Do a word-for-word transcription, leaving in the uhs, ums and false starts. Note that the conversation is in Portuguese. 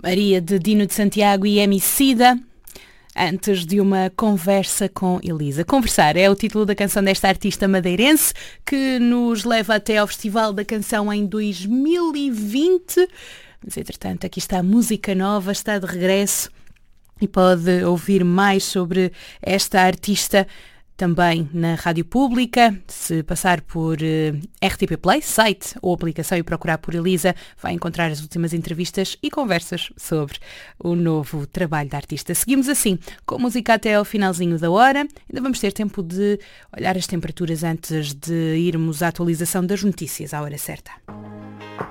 Maria de Dino de Santiago e Emicida, antes de uma conversa com Elisa. Conversar é o título da canção desta artista madeirense que nos leva até ao Festival da Canção em dois mil e vinte. Mas, entretanto, aqui está a música nova, está de regresso e pode ouvir mais sobre esta artista também na Rádio Pública. Se passar por uh, R T P Play, site ou aplicação e procurar por Elisa, vai encontrar as últimas entrevistas e conversas sobre o novo trabalho da artista. Seguimos assim, com música até ao finalzinho da hora. Ainda vamos ter tempo de olhar as temperaturas antes de irmos à atualização das notícias à hora certa.